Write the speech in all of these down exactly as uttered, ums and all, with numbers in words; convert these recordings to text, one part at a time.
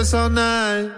all night.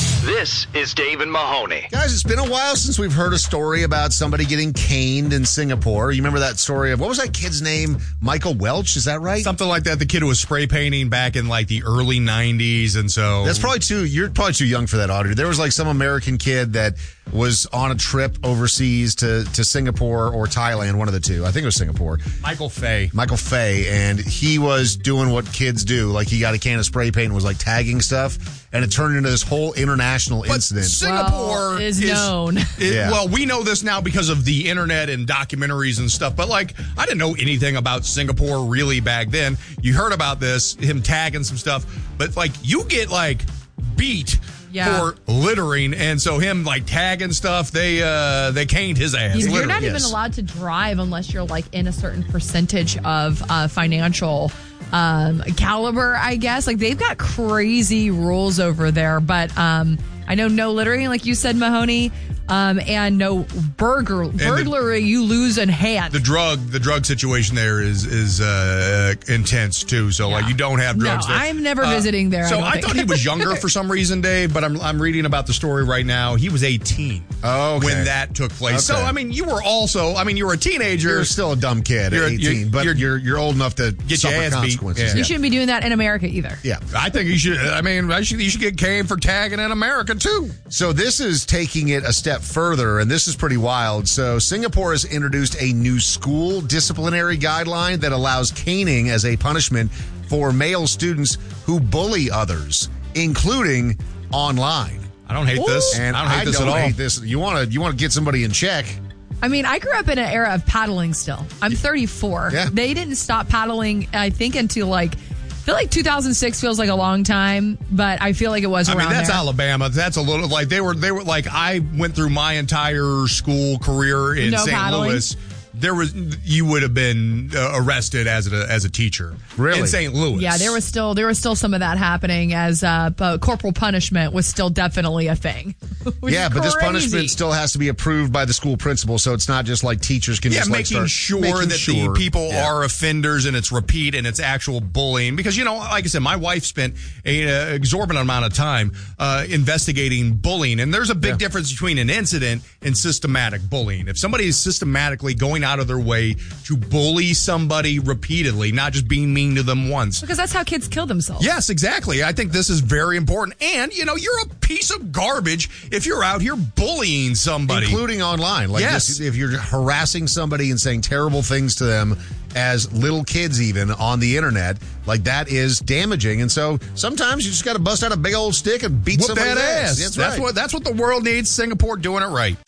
This is Dave and Mahoney. Guys, it's been a while since we've heard a story about somebody getting caned in Singapore. You remember that story of, what was that kid's name? Michael Welch, is that right? Something like that. The kid who was spray painting back in like the early nineties, and so... That's probably too, you're probably too young for that, Audrey. There was like some American kid that was on a trip overseas to, to Singapore or Thailand, one of the two. I think it was Singapore. Michael Fay. Michael Fay, and he was doing what kids do. Like, he got a can of spray paint and was like tagging stuff, and it turned into this whole international But incident. Singapore well, is, is known. It, Yeah. Well, we know this now because of the internet and documentaries and stuff. But like, I didn't know anything about Singapore really back then. You heard about this, him tagging some stuff, but like, you get like beat Yeah. for littering, and so him like tagging stuff, they uh they caned his ass. You're literally. not even yes. allowed to drive unless you're like in a certain percentage of uh, financial um, caliber, I guess. Like, they've got crazy rules over there, but um, I know no littering, like you said, Mahoney, um, and no burger burglary. The, you lose a hand. The drug, the drug situation there is is uh, intense too. So Yeah. like, you don't have drugs No, there. I'm never Uh, visiting there, I So don't I, think. thought he was younger for some reason, Dave. But I'm I'm reading about the story right now. He was eighteen Oh, okay. when that took place. So Okay. I mean, you were also, I mean, you were a teenager. You're still a dumb kid You're- at eighteen, you're- but you're- you're, you're old enough to Get your suffer ass beat. consequences. Yeah. You shouldn't be doing that in America either. Yeah. I think you should. I mean, I should, you should get caned for tagging in America too. So this is taking it a step further, and this is pretty wild. So Singapore has introduced a new school disciplinary guideline that allows caning as a punishment for male students who bully others, including online. I don't hate this. And I don't hate this at all. hate this. You want to you want to get somebody in check. I mean, I grew up in an era of paddling still. I'm thirty-four. Yeah. They didn't stop paddling, I think, until like, I feel like two thousand six feels like a long time, but I feel like it was I around mean, that's there. Alabama. That's a little like they were. They were like, I went through my entire school career in No Saint paddling? Louis. There was you would have been uh, arrested as a as a teacher. Really? In Saint Louis. Yeah, there was still there was still some of that happening as uh, uh, corporal punishment was still definitely a thing. Which Yeah, is but this crazy. punishment still has to be approved by the school principal, so it's not just like teachers can Yeah, just like making start sure making that sure. the people Yeah. are offenders and it's repeat and it's actual bullying. Because, you know, like I said, my wife spent an uh, exorbitant amount of time uh, investigating bullying. And there's a big Yeah. difference between an incident and systematic bullying. If somebody is systematically going out of their way to bully somebody repeatedly, not just being mean to them once. Because that's how kids kill themselves. Yes, exactly. I think this is very important. And, you know, you're a piece of garbage if you're out here bullying somebody. Including online. Like Yes. this, if you're harassing somebody and saying terrible things to them as little kids even on the internet, like that is damaging. And so sometimes you just got to bust out a big old stick and beat Whoop somebody's that ass. ass. That's, That's right. what that's what the world needs. Singapore doing it right.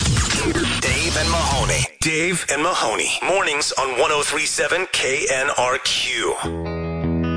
Dave and Mahoney. Dave and Mahoney. Mornings on one oh three point seven K N R Q.